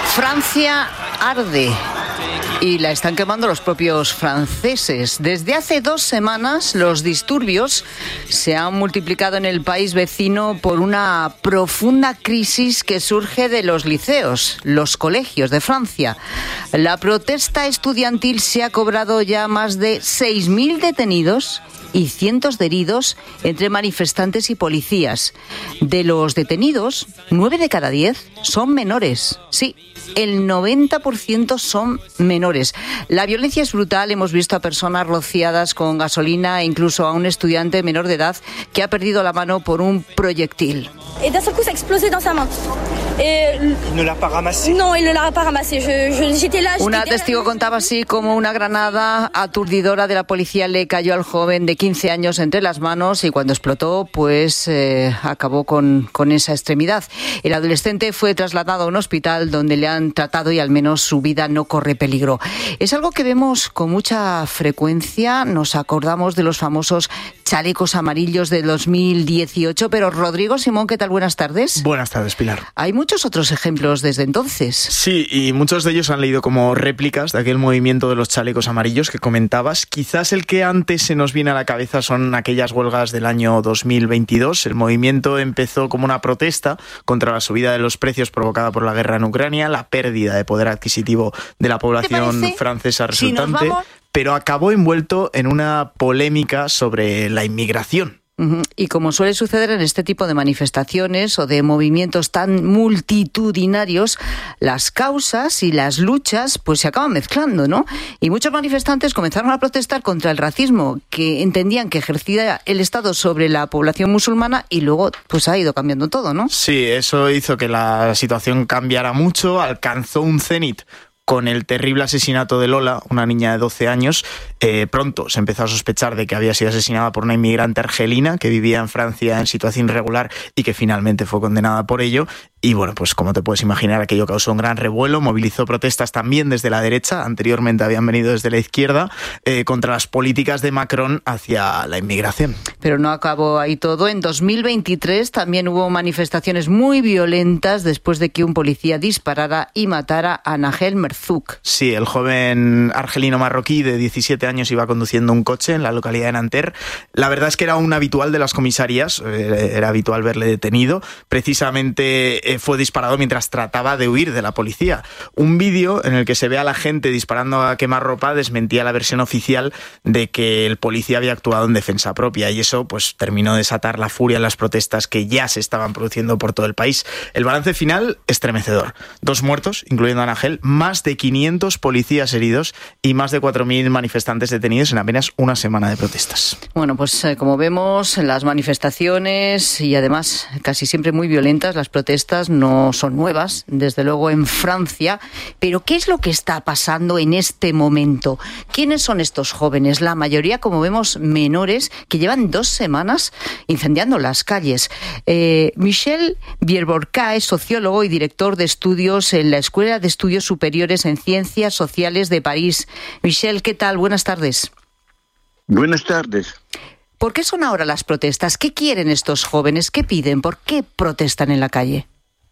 Francia arde y la están quemando los propios franceses. Desde hace 2 semanas los disturbios se han multiplicado en el país vecino por una profunda crisis que surge de los liceos, los colegios de Francia. La protesta estudiantil se ha cobrado ya más de 6.000 detenidos y cientos de heridos entre manifestantes y policías. De los detenidos, 9 de cada 10 son menores. Sí, el 90% son menores. La violencia es brutal. Hemos visto a personas rociadas con gasolina e incluso a un estudiante menor de edad que ha perdido la mano por un proyectil. Et d'un seul coup, ça a explosé dans sa main. Il ne l'a pas ramassé? Non, il ne l'a pas ramassé. J'étais là. Una testigo contaba así como una granada aturdidora de la policía le cayó al joven de 15 años entre las manos y cuando explotó, pues acabó con esa extremidad. El adolescente fue trasladado a un hospital donde le han tratado y al menos su vida no corre peligro. Es algo que vemos con mucha frecuencia. Nos acordamos de los famosos chalecos amarillos de 2018, pero Rodrigo Simón, ¿qué tal? Buenas tardes. Buenas tardes, Pilar. Hay muchos otros ejemplos desde entonces. Sí, y muchos de ellos han leído como réplicas de aquel movimiento de los chalecos amarillos que comentabas. Quizás el que antes se nos viene a la cabeza son aquellas huelgas del año 2022. El movimiento empezó como una protesta contra la subida de los precios provocada por la guerra en Ucrania, la pérdida de poder adquisitivo de la población francesa resultante, pero acabó envuelto en una polémica sobre la inmigración. Y como suele suceder en este tipo de manifestaciones o de movimientos tan multitudinarios, las causas y las luchas pues se acaban mezclando, ¿no? Y muchos manifestantes comenzaron a protestar contra el racismo que entendían que ejercía el Estado sobre la población musulmana y luego pues ha ido cambiando todo, ¿no? Sí, eso hizo que la situación cambiara mucho, alcanzó un cenit con el terrible asesinato de Lola, una niña de 12 años. Pronto se empezó a sospechar de que había sido asesinada por una inmigrante argelina que vivía en Francia en situación irregular y que finalmente fue condenada por ello. Y bueno, pues como te puedes imaginar, aquello causó un gran revuelo, movilizó protestas también desde la derecha, anteriormente habían venido desde la izquierda, contra las políticas de Macron hacia la inmigración. Pero no acabó ahí todo. En 2023 también hubo manifestaciones muy violentas después de que un policía disparara y matara a Nahel Merzouk. Sí, el joven argelino marroquí de 17 años iba conduciendo un coche en la localidad de Nanterre. La verdad es que era un habitual de las comisarías, era habitual verle detenido. Precisamente fue disparado mientras trataba de huir de la policía. Un vídeo en el que se ve a la gente disparando a quemarropa desmentía la versión oficial de que el policía había actuado en defensa propia y eso pues terminó de desatar la furia en las protestas que ya se estaban produciendo por todo el país. El balance final, estremecedor. 2 muertos, incluyendo a Nahel, más de 500 policías heridos y más de 4.000 manifestantes detenidos en apenas una semana de protestas. Bueno, pues como vemos, las manifestaciones y además casi siempre muy violentas, las protestas no son nuevas, desde luego en Francia, pero ¿qué es lo que está pasando en este momento? ¿Quiénes son estos jóvenes? La mayoría, como vemos, menores que llevan 2 semanas incendiando las calles. Michel Bierborca es sociólogo y director de estudios en la Escuela de Estudios Superiores en Ciencias Sociales de París. Michel, ¿qué tal? Buenas tardes. Buenas tardes. ¿Por qué son ahora las protestas? ¿Qué quieren estos jóvenes? ¿Qué piden? ¿Por qué protestan en la calle?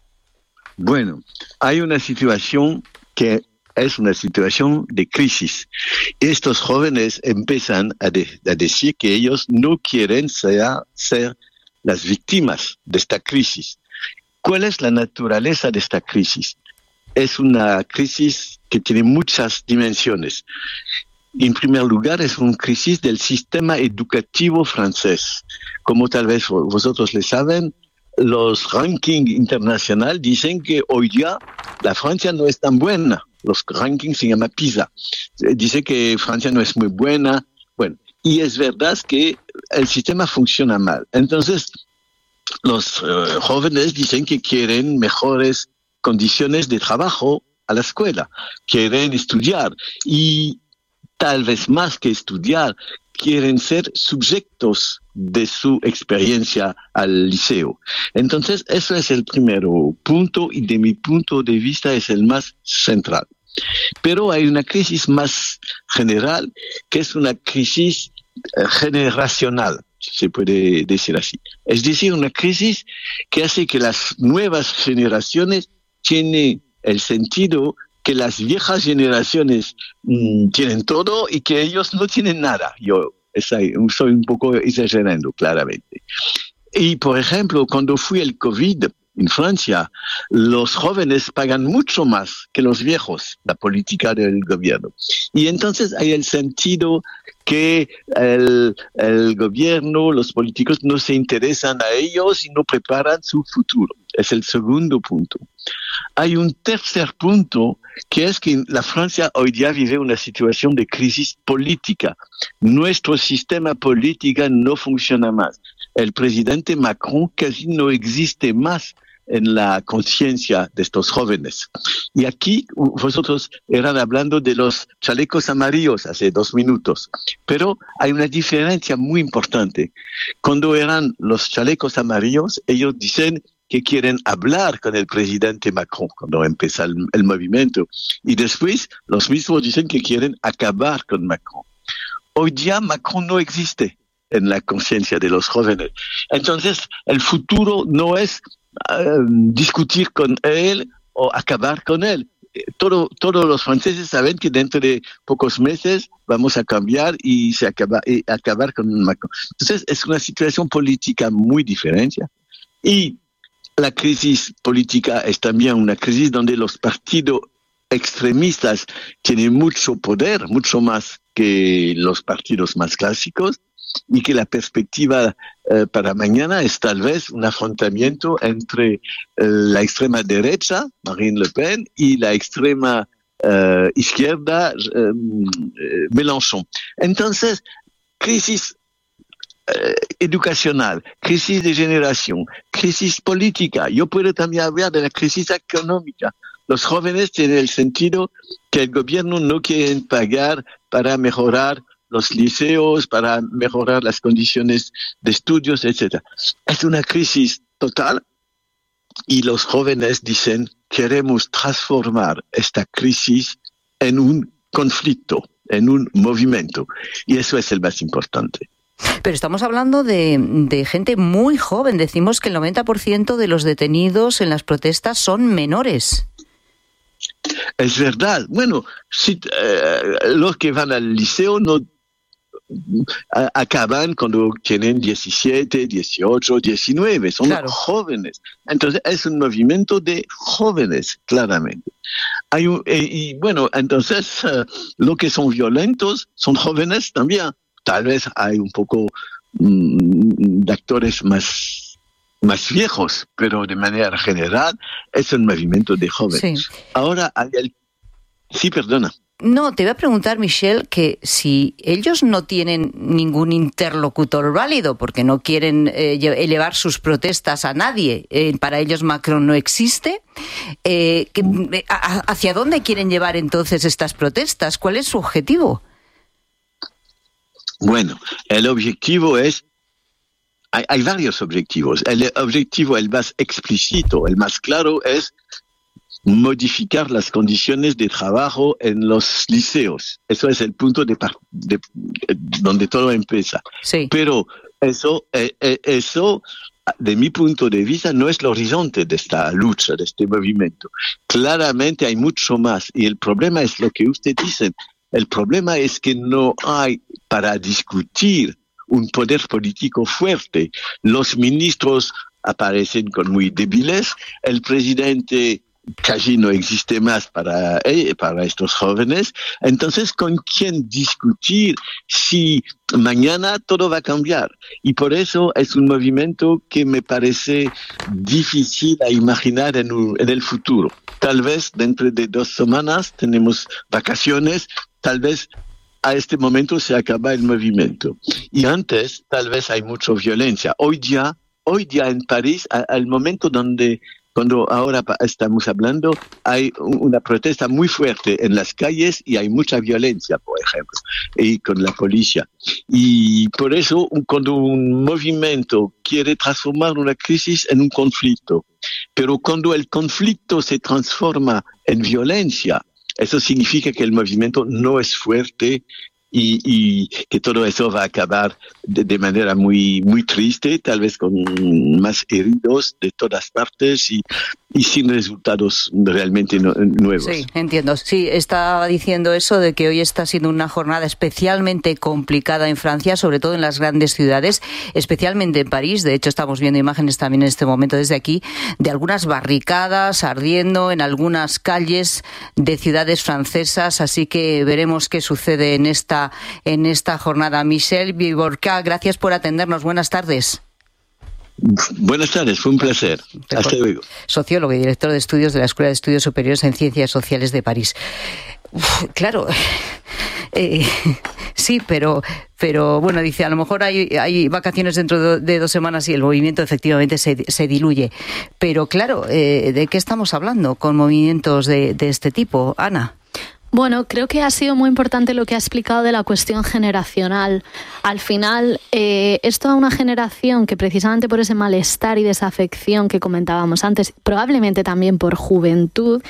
Bueno, hay una situación que es una situación de crisis. Estos jóvenes empiezan a decir que ellos no quieren ser las víctimas de esta crisis. ¿Cuál es la naturaleza de esta crisis? Es una crisis que tiene muchas dimensiones. En primer lugar, es una crisis del sistema educativo francés. Como tal vez vosotros le saben, los rankings internacionales dicen que hoy día la Francia no es tan buena. Los rankings se llaman PISA. Dice que Francia no es muy buena. Bueno, y es verdad que el sistema funciona mal. Entonces, los jóvenes dicen que quieren mejores condiciones de trabajo a la escuela, quieren estudiar y tal vez más que estudiar, quieren ser sujetos de su experiencia al liceo. Entonces, eso es el primer punto y de mi punto de vista es el más central. Pero hay una crisis más general, que es una crisis generacional, si se puede decir así. Es decir, una crisis que hace que las nuevas generaciones tienen el sentido que las viejas generaciones tienen todo y que ellos no tienen nada. Yo soy un poco exagerando, claramente. Y, por ejemplo, cuando fue el COVID en Francia, los jóvenes pagan mucho más que los viejos, la política del gobierno. Y entonces hay el sentido que el gobierno, los políticos no se interesan a ellos y no preparan su futuro. Es el segundo punto. Hay un tercer punto, que es que la Francia hoy día vive una situación de crisis política. Nuestro sistema político no funciona más. El presidente Macron casi no existe más en la conciencia de estos jóvenes. Y aquí vosotros eran hablando de los chalecos amarillos hace 2 minutos, pero hay una diferencia muy importante. Cuando eran los chalecos amarillos, ellos dicen que quieren hablar con el presidente Macron cuando empieza el movimiento, y después los mismos dicen que quieren acabar con Macron. Hoy día Macron no existe en la conciencia de los jóvenes. Entonces, el futuro no es discutir con él o acabar con él. Todos los franceses saben que dentro de pocos meses vamos a cambiar y acabar con Macron. Entonces, es una situación política muy diferente. Y la crisis política es también una crisis donde los partidos extremistas tienen mucho poder, mucho más que los partidos más clásicos, y que la perspectiva para mañana es tal vez un afrontamiento entre la extrema derecha, Marine Le Pen, y la extrema izquierda, Mélenchon. Entonces, crisis educacional, crisis de generación, crisis política. Yo puedo también hablar de la crisis económica. Los jóvenes tienen el sentido que el gobierno no quiere pagar para mejorar los liceos, para mejorar las condiciones de estudios, etc. Es una crisis total y los jóvenes dicen, queremos transformar esta crisis en un conflicto, en un movimiento. Y eso es el más importante. Pero estamos hablando de gente muy joven. Decimos que el 90% de los detenidos en las protestas son menores. Es verdad. Bueno, si, los que van al liceo no acaban cuando tienen 17, 18, 19, son claro, jóvenes. Entonces es un movimiento de jóvenes, claramente. Y bueno, entonces los que son violentos son jóvenes también. Tal vez hay un poco de actores más viejos, pero de manera general es un movimiento de jóvenes. Sí. Ahora hay Sí, perdona. No, te voy a preguntar, Michel, que si ellos no tienen ningún interlocutor válido, porque no quieren elevar sus protestas a nadie, para ellos Macron no existe, ¿hacia dónde quieren llevar entonces estas protestas? ¿Cuál es su objetivo? Bueno, el objetivo es... Hay varios objetivos. El objetivo, el más explícito, el más claro, es modificar las condiciones de trabajo en los liceos. Eso es el punto de donde todo empieza. Sí. Pero eso, de mi punto de vista, no es el horizonte de esta lucha, de este movimiento. Claramente hay mucho más. Y el problema es lo que usted dice. El problema es que no hay para discutir un poder político fuerte. Los ministros aparecen con muy débiles. El presidente casi no existe más para estos jóvenes. Entonces, ¿con quién discutir si mañana todo va a cambiar? Y por eso es un movimiento que me parece difícil a imaginar en el futuro. Tal vez dentro de 2 semanas tenemos vacaciones, tal vez a este momento se acaba el movimiento. Y antes, tal vez hay mucha violencia. Hoy día en París, al momento cuando ahora estamos hablando, hay una protesta muy fuerte en las calles y hay mucha violencia, por ejemplo, y con la policía. Y por eso, cuando un movimiento quiere transformar una crisis en un conflicto, pero cuando el conflicto se transforma en violencia, eso significa que el movimiento no es fuerte y que todo eso va a acabar de manera muy, muy triste, tal vez con más heridos de todas partes y sin resultados realmente nuevos. Sí, entiendo. Sí, estaba diciendo eso de que hoy está siendo una jornada especialmente complicada en Francia, sobre todo en las grandes ciudades, especialmente en París. De hecho, estamos viendo imágenes también en este momento desde aquí de algunas barricadas ardiendo en algunas calles de ciudades francesas. Así que veremos qué sucede en esta jornada. Michel Viborca, gracias por atendernos. Buenas tardes. Buenas tardes, fue un placer. Hasta luego. Sociólogo y director de estudios de la Escuela de Estudios Superiores en Ciencias Sociales de París. Claro, sí, pero bueno, dice, a lo mejor hay vacaciones dentro de 2 semanas y el movimiento efectivamente se diluye. Pero claro, ¿de qué estamos hablando con movimientos de este tipo, Ana? Bueno, creo que ha sido muy importante lo que ha explicado de la cuestión generacional. Al final, es toda una generación que precisamente por ese malestar y desafección que comentábamos antes, probablemente también por juventud,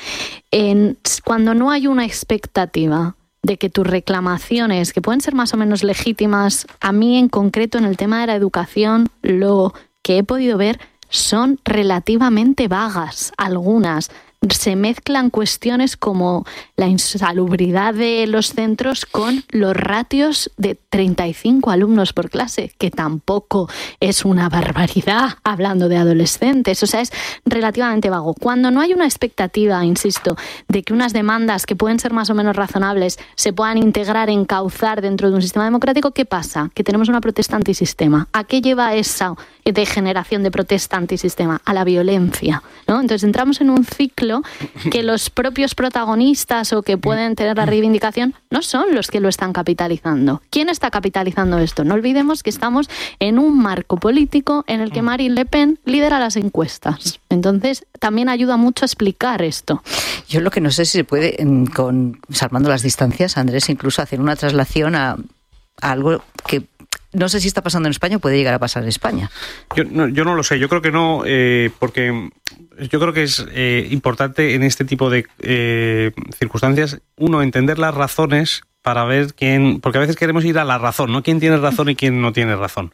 cuando no hay una expectativa de que tus reclamaciones, que pueden ser más o menos legítimas, a mí en concreto en el tema de la educación, lo que he podido ver son relativamente vagas, algunas. Se mezclan cuestiones como la insalubridad de los centros con los ratios de 35 alumnos por clase, que tampoco es una barbaridad hablando de adolescentes. O sea, es relativamente vago. Cuando no hay una expectativa, insisto, de que unas demandas que pueden ser más o menos razonables se puedan integrar, encauzar dentro de un sistema democrático, ¿qué pasa? Que tenemos una protesta antisistema. ¿A qué lleva esa degeneración de protesta antisistema? A la violencia, ¿no? Entonces entramos en un ciclo que los propios protagonistas o que pueden tener la reivindicación no son los que lo están capitalizando. ¿Quién está capitalizando esto? No olvidemos que estamos en un marco político en el que Marine Le Pen lidera las encuestas. Entonces, también ayuda mucho a explicar esto. Yo lo que no sé si se puede, salvando las distancias, Andrés, incluso hacer una traslación a algo que no sé si está pasando en España o puede llegar a pasar en España. Yo no lo sé, yo creo que no, porque yo creo que es importante en este tipo de circunstancias, uno, entender las razones para ver quién, porque a veces queremos ir a la razón, ¿no? Quién tiene razón y quién no tiene razón.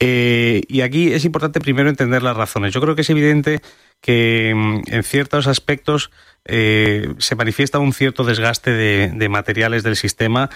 Y aquí es importante primero entender las razones. Yo creo que es evidente que en ciertos aspectos se manifiesta un cierto desgaste de materiales del sistema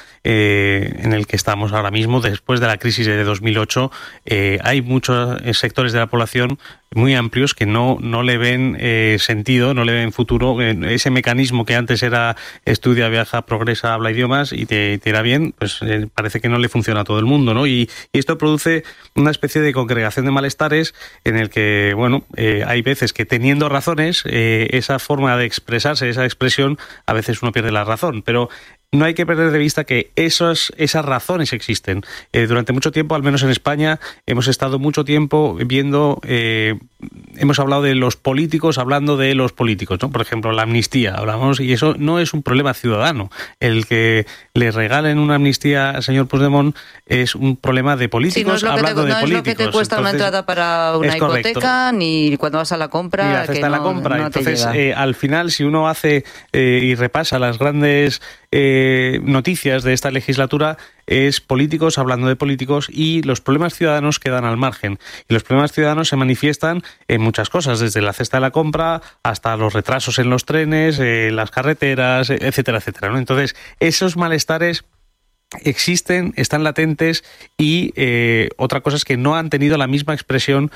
en el que estamos ahora mismo. Después de la crisis de 2008 hay muchos sectores de la población muy amplios que no le ven sentido, no le ven futuro. Ese mecanismo que antes era estudia, viaja, progresa, habla idiomas y te irá bien, pues parece que no le funciona a todo el mundo, ¿no? Y esto produce una especie de congregación de malestares en el que, bueno, hay veces que teniendo razones, esa forma de expresarse, esa expresión, a veces uno pierde la razón, pero no hay que perder de vista que esas razones existen. Durante mucho tiempo, al menos en España, hemos estado mucho tiempo viendo, hemos hablado de los políticos hablando de los políticos, ¿no? Por ejemplo, la amnistía, hablamos, y eso no es un problema ciudadano. El que le regalen una amnistía al señor Puigdemont es un problema de políticos, sí, no hablando de políticos. No es lo que te cuesta. Entonces, una entrada para una hipoteca, ni cuando vas a la compra. Ni la cesta de la compra. No. Entonces, al final, si uno hace y repasa las grandes noticias de esta legislatura, es políticos hablando de políticos y los problemas ciudadanos quedan al margen. Y los problemas ciudadanos se manifiestan en muchas cosas, desde la cesta de la compra hasta los retrasos en los trenes, las carreteras, etcétera, etcétera, ¿no? Entonces, esos malestares existen, están latentes y otra cosa es que no han tenido la misma expresión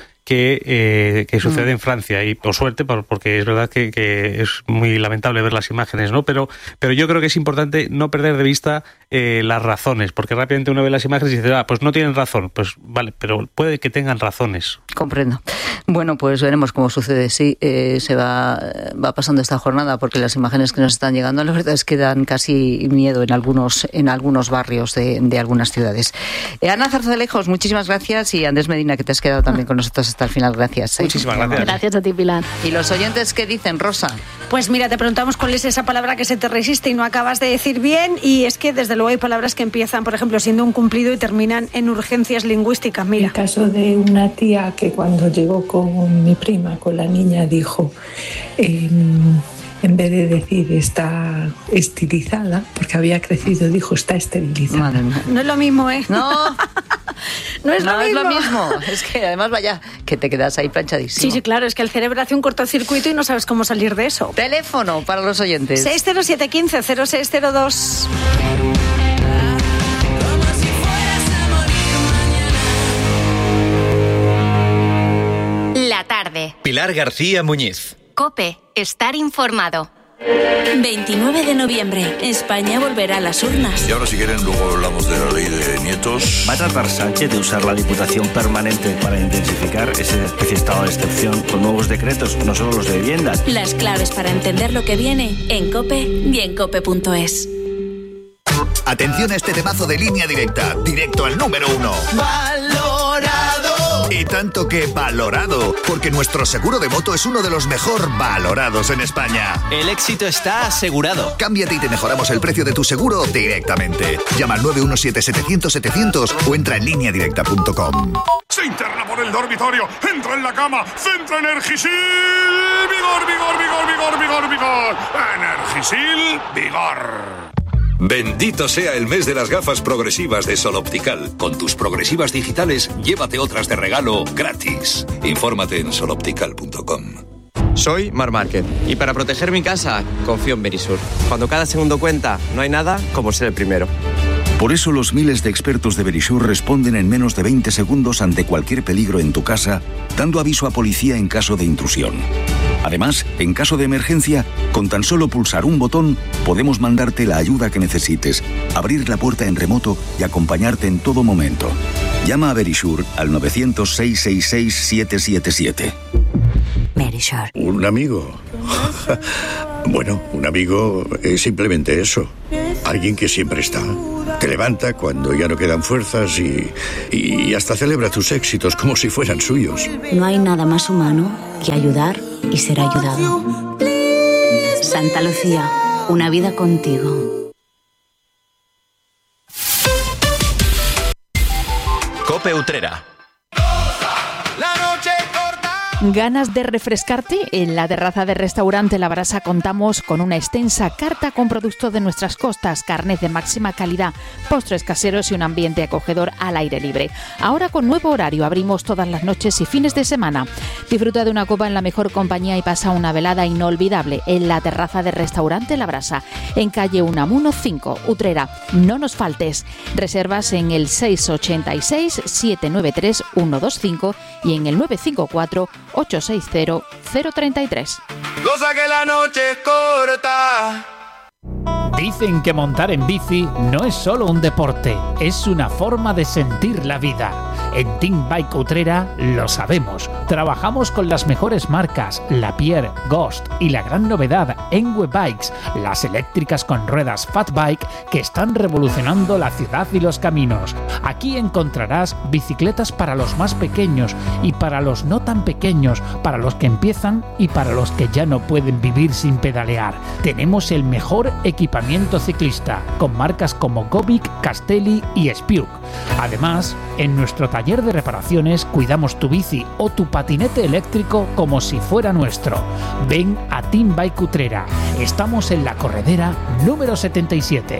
que sucede en Francia, y por suerte, porque es verdad que es muy lamentable ver las imágenes, ¿no? Pero yo creo que es importante no perder de vista las razones, porque rápidamente uno ve las imágenes y dice, pues no tienen razón, pues vale, pero puede que tengan razones. Comprendo. Bueno, pues veremos cómo sucede. Sí, se va pasando esta jornada, porque las imágenes que nos están llegando, la verdad es que dan casi miedo en algunos barrios de algunas ciudades. Ana Zarzalejos, muchísimas gracias, y Andrés Medina, que te has quedado también con nosotros hasta el final. Gracias. Muchísimas gracias. Gracias a ti, Pilar. ¿Y los oyentes qué dicen, Rosa? Pues mira, te preguntamos cuál es esa palabra que se te resiste y no acabas de decir bien, y es que desde luego hay palabras que empiezan, por ejemplo, siendo un cumplido y terminan en urgencias lingüísticas. Mira. El caso de una tía que cuando llegó con mi prima, con la niña, dijo en vez de decir está estilizada, porque había crecido, dijo está esterilizada. No es lo mismo, ¿eh? No. No es lo mismo. Es que además vaya, que te quedas ahí planchadísimo. Sí, claro, es que el cerebro hace un cortocircuito y no sabes cómo salir de eso. Teléfono para los oyentes. 60715-0602. La tarde. Pilar García Muñiz. COPE. Estar informado. 29 de noviembre. España volverá a las urnas. Y ahora, si quieren, luego hablamos de la ley de nietos. ¿Va a tratar Sánchez de usar la Diputación permanente para intensificar ese especie de estado de excepción con nuevos decretos, no solo los de vivienda? Las claves para entender lo que viene en COPE y en COPE.es. Atención a este temazo de Línea Directa, directo al número 1. ¡Valorado! Y tanto que valorado, porque nuestro seguro de moto es uno de los mejor valorados en España. El éxito está asegurado. Cámbiate y te mejoramos el precio de tu seguro directamente. Llama al 917-700-700 o entra en lineadirecta.com. Se interna por el dormitorio, entra en la cama, centra Energisil. Vigor, vigor, vigor, vigor, vigor, vigor. Energisil, vigor. Bendito sea el mes de las gafas progresivas de Sol Optical. Con tus progresivas digitales, llévate otras de regalo gratis. Infórmate en soloptical.com. Soy Mar Márquez y para proteger mi casa confío en Verisur. Cuando cada segundo cuenta, no hay nada como ser el primero. Por eso los miles de expertos de Verisur responden en menos de 20 segundos ante cualquier peligro en tu casa, dando aviso a policía en caso de intrusión. Además, en caso de emergencia, con tan solo pulsar un botón, podemos mandarte la ayuda que necesites, abrir la puerta en remoto y acompañarte en todo momento. Llama a Verisur al 900-666-777. Verisur. ¿Un amigo? Bueno, un amigo es simplemente eso. Alguien que siempre está. Te levanta cuando ya no quedan fuerzas y hasta celebra tus éxitos como si fueran suyos. No hay nada más humano que ayudar y ser ayudado. Santa Lucía, una vida contigo. COPE Utrera. ¿Ganas de refrescarte? En la terraza del restaurante La Brasa contamos con una extensa carta con productos de nuestras costas, carnes de máxima calidad, postres caseros y un ambiente acogedor al aire libre. Ahora con nuevo horario, abrimos todas las noches y fines de semana. Disfruta de una copa en la mejor compañía y pasa una velada inolvidable en la terraza del restaurante La Brasa, en calle Unamuno 5, Utrera. No nos faltes. Reservas en el 686-793-125 y en el 954-860-033. Cosa que la noche es corta. Dicen que montar en bici no es solo un deporte, es una forma de sentir la vida. En Team Bike Utrera lo sabemos. Trabajamos con las mejores marcas, Lapierre, Ghost y la gran novedad, Enwe Bikes, las eléctricas con ruedas Fat Bike que están revolucionando la ciudad y los caminos. Aquí encontrarás bicicletas para los más pequeños y para los no tan pequeños, para los que empiezan y para los que ya no pueden vivir sin pedalear. Tenemos el mejor equipamiento ciclista, con marcas como Gobic, Castelli y Spiuk. Además, en nuestro taller de reparaciones cuidamos tu bici o tu patinete eléctrico como si fuera nuestro. Ven a Team Bike Utrera. Estamos en la corredera número 77.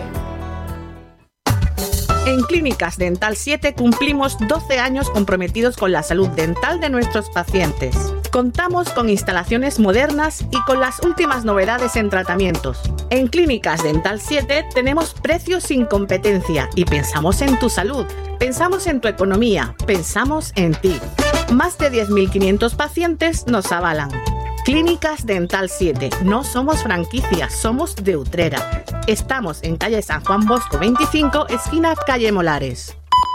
En Clínicas Dental 7 cumplimos 12 años comprometidos con la salud dental de nuestros pacientes. Contamos con instalaciones modernas y con las últimas novedades en tratamientos. En Clínicas Dental 7 tenemos precios sin competencia y pensamos en tu salud, pensamos en tu economía, pensamos en ti. Más de 10.500 pacientes nos avalan. Clínicas Dental 7. No somos franquicias, somos de Utrera. Estamos en calle San Juan Bosco 25, esquina calle Molares.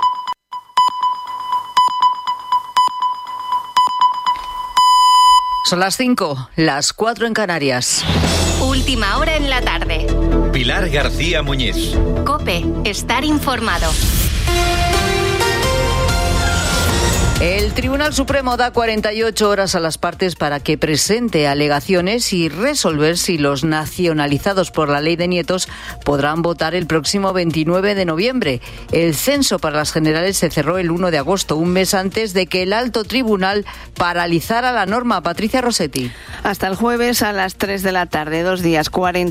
Son las 5, las 4 en Canarias. Última hora en la tarde. Pilar García Muñiz. COPE. Estar informado. El Tribunal Supremo da 48 horas a las partes para que presente alegaciones y resolver si los nacionalizados por la ley de nietos podrán votar el próximo 29 de noviembre. El censo para las generales se cerró el 1 de agosto, un mes antes de que el alto tribunal paralizara la norma. Patricia Rossetti. Hasta el jueves a las 3 de la tarde, 2 días,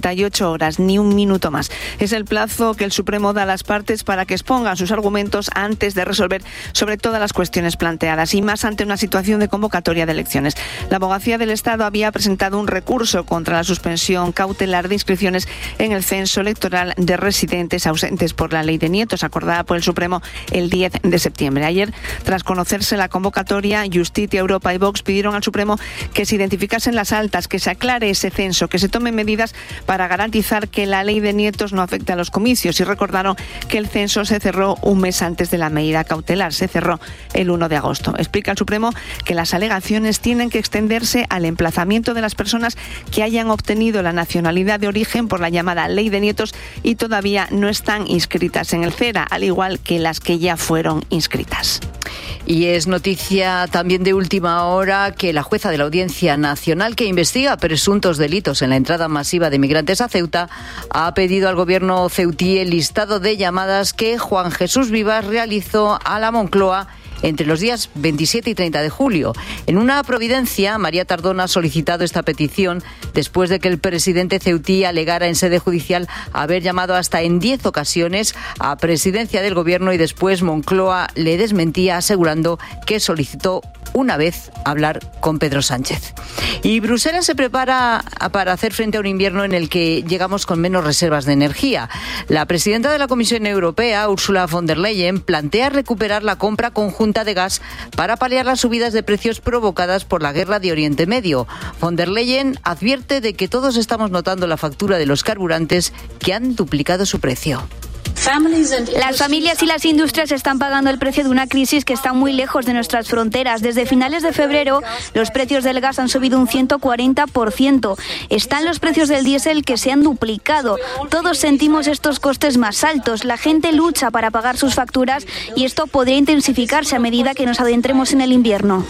48 horas, ni un minuto más. Es el plazo que el Supremo da a las partes para que expongan sus argumentos antes de resolver sobre todas las cuestiones planteadas y más ante una situación de convocatoria de elecciones. La Abogacía del Estado había presentado un recurso contra la suspensión cautelar de inscripciones en el censo electoral de residentes ausentes por la ley de nietos, acordada por el Supremo el 10 de septiembre. Ayer, tras conocerse la convocatoria, Justicia, Europa y Vox pidieron al Supremo que se identificasen las altas, que se aclare ese censo, que se tomen medidas para garantizar que la ley de nietos no afecte a los comicios, y recordaron que el censo se cerró un mes antes de la medida cautelar, se cerró el 1 de agosto. Explica el Supremo que las alegaciones tienen que extenderse al emplazamiento de las personas que hayan obtenido la nacionalidad de origen por la llamada ley de nietos y todavía no están inscritas en el CERA, al igual que las que ya fueron inscritas. Y es noticia también de última hora que la jueza de la Audiencia Nacional, que investiga presuntos delitos en la entrada masiva de migrantes a Ceuta, ha pedido al gobierno ceutí el listado de llamadas que Juan Jesús Vivas realizó a la Moncloa entre los días 27 y 30 de julio. En una providencia, María Tardón ha solicitado esta petición después de que el presidente ceutí alegara en sede judicial haber llamado hasta en 10 ocasiones a presidencia del gobierno y después Moncloa le desmentía asegurando que solicitó una vez hablar con Pedro Sánchez. Y Bruselas se prepara para hacer frente a un invierno en el que llegamos con menos reservas de energía. La presidenta de la Comisión Europea, Ursula von der Leyen, plantea recuperar la compra conjunta de gas para paliar las subidas de precios provocadas por la guerra de Oriente Medio. Von der Leyen advierte de que todos estamos notando la factura de los carburantes que han duplicado su precio. Las familias y las industrias están pagando el precio de una crisis que está muy lejos de nuestras fronteras. Desde finales de febrero, los precios del gas han subido un 140%. Están los precios del diésel que se han duplicado. Todos sentimos estos costes más altos. La gente lucha para pagar sus facturas y esto podría intensificarse a medida que nos adentremos en el invierno.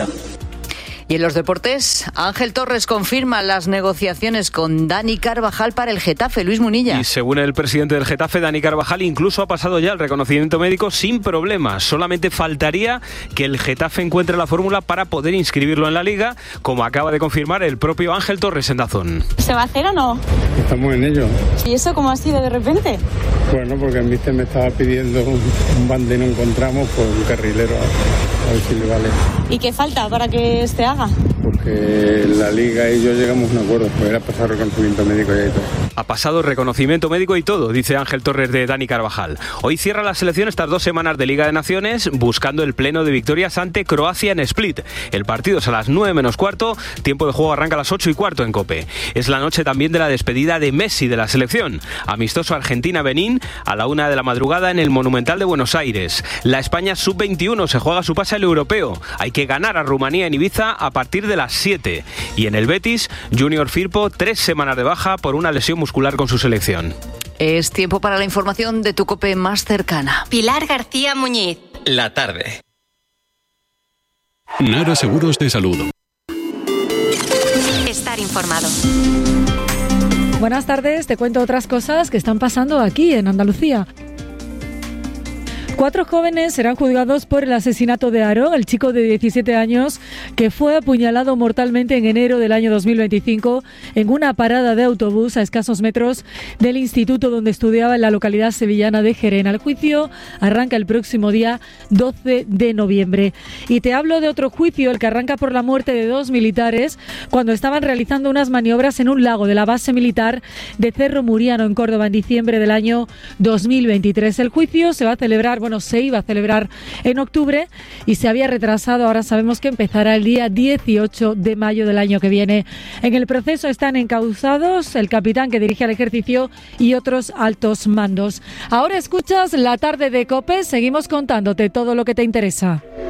Y en los deportes, Ángel Torres confirma las negociaciones con Dani Carvajal para el Getafe. Luis Munilla. Y según el presidente del Getafe, Dani Carvajal, incluso ha pasado ya el reconocimiento médico sin problemas. Solamente faltaría que el Getafe encuentre la fórmula para poder inscribirlo en la Liga, como acaba de confirmar el propio Ángel Torres en DAZN. ¿Se va a hacer o no? Estamos en ello. ¿Y eso cómo ha sido de repente? Bueno, porque el míster me estaba pidiendo un bande y no encontramos, pues un carrilero, a ver si le vale. ¿Y qué falta para que se haga? Porque la Liga y yo llegamos a un acuerdo, pues era pasar reconocimiento médico ya y todo. Ha pasado reconocimiento médico y todo, dice Ángel Torres de Dani Carvajal. Hoy cierra la selección estas 2 semanas de Liga de Naciones, buscando el pleno de victorias ante Croacia en Split. El partido es a las 9 menos cuarto, tiempo de juego arranca a las 8 y cuarto en COPE. Es la noche también de la despedida de Messi de la selección. Amistoso Argentina-Benín a la 1 de la madrugada en el Monumental de Buenos Aires. La España Sub-21 se juega su pase al europeo. Hay que ganar a Rumanía en Ibiza a partir de las 7. Y en el Betis, Junior Firpo, 3 semanas de baja por una lesión muscular con su selección. Es tiempo para la información de tu COPE más cercana. Pilar García Muñiz. La tarde. Nara Seguros de Salud. Estar informado. Buenas tardes, te cuento otras cosas que están pasando aquí en Andalucía. 4 jóvenes serán juzgados por el asesinato de Aarón, el chico de 17 años que fue apuñalado mortalmente en enero del año 2025 en una parada de autobús a escasos metros del instituto donde estudiaba en la localidad sevillana de Gerena. El juicio arranca el próximo día 12 de noviembre. Y te hablo de otro juicio, el que arranca por la muerte de 2 militares cuando estaban realizando unas maniobras en un lago de la base militar de Cerro Muriano en Córdoba en diciembre del año 2023. El juicio se iba a celebrar en octubre y se había retrasado. Ahora sabemos que empezará el día 18 de mayo del año que viene. En el proceso están encausados el capitán que dirige el ejercicio y otros altos mandos. Ahora escuchas La Tarde de COPE. Seguimos contándote todo lo que te interesa.